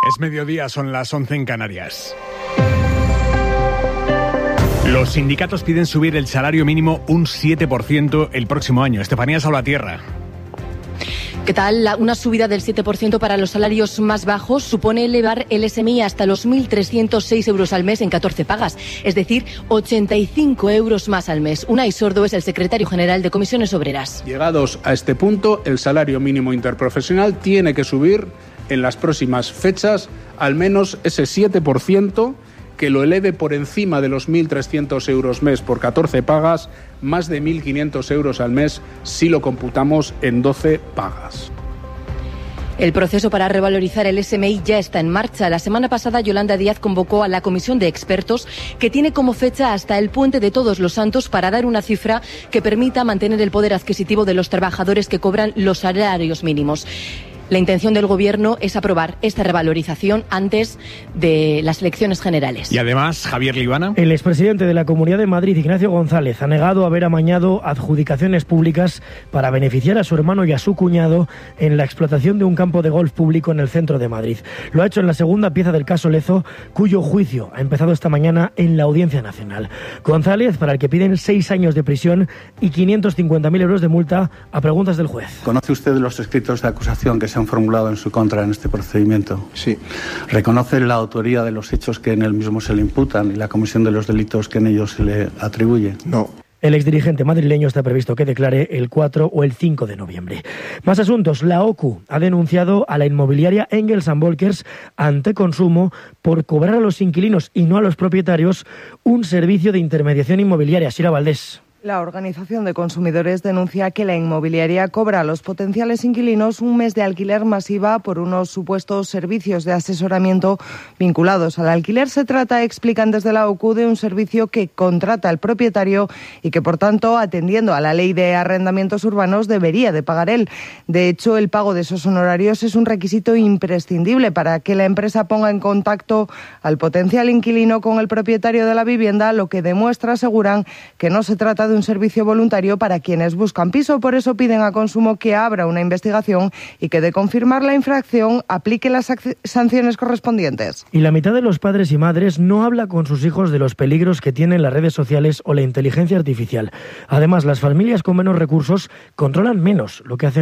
Es mediodía, son las 11 en Canarias. Los sindicatos piden subir el salario mínimo un 7% el próximo año. Estefanía Salvatierra. ¿Qué tal? Una subida del 7% para los salarios más bajos supone elevar el SMI hasta los 1.306 euros al mes en 14 pagas, es decir, 85 euros más al mes. Unai Sordo es el secretario general de Comisiones Obreras. Llegados a este punto, el salario mínimo interprofesional tiene que subir en las próximas fechas al menos ese 7%, que lo eleve por encima de los 1.300 euros mes por 14 pagas, más de 1.500 euros al mes si lo computamos en 12 pagas. El proceso para revalorizar el SMI ya está en marcha. La semana pasada Yolanda Díaz convocó a la comisión de expertos que tiene como fecha hasta el Puente de Todos los Santos para dar una cifra que permita mantener el poder adquisitivo de los trabajadores que cobran los salarios mínimos. La intención del Gobierno es aprobar esta revalorización antes de las elecciones generales. Y además, Javier Libana. El expresidente de la Comunidad de Madrid, Ignacio González, ha negado haber amañado adjudicaciones públicas para beneficiar a su hermano y a su cuñado en la explotación de un campo de golf público en el centro de Madrid. Lo ha hecho en la segunda pieza del caso Lezo, cuyo juicio ha empezado esta mañana en la Audiencia Nacional. González, para el que piden 6 años de prisión y 550.000 euros de multa, a preguntas del juez. ¿Conoce usted los escritos de acusación que se han formulado en su contra en este procedimiento? Sí. ¿Reconoce la autoría de los hechos que en él mismo se le imputan y la comisión de los delitos que en ellos se le atribuye? No. El exdirigente madrileño está previsto que declare el 4 o el 5 de noviembre. Más asuntos. La OCU ha denunciado a la inmobiliaria Engels & Volkers ante Consumo por cobrar a los inquilinos y no a los propietarios un servicio de intermediación inmobiliaria. Sira Valdés. La Organización de Consumidores denuncia que la inmobiliaria cobra a los potenciales inquilinos un mes de alquiler masiva por unos supuestos servicios de asesoramiento vinculados al alquiler. Se trata, explican desde la OCU, de un servicio que contrata el propietario y que, por tanto, atendiendo a la ley de arrendamientos urbanos, debería de pagar él. De hecho, el pago de esos honorarios es un requisito imprescindible para que la empresa ponga en contacto al potencial inquilino con el propietario de la vivienda, lo que demuestra, aseguran, que no se trata de un servicio voluntario para quienes buscan piso. Por eso piden a Consumo que abra una investigación y que, de confirmar la infracción, aplique las sanciones correspondientes. Y la mitad de los padres y madres no habla con sus hijos de los peligros que tienen las redes sociales o la inteligencia artificial. Además, las familias con menos recursos controlan menos lo que hacen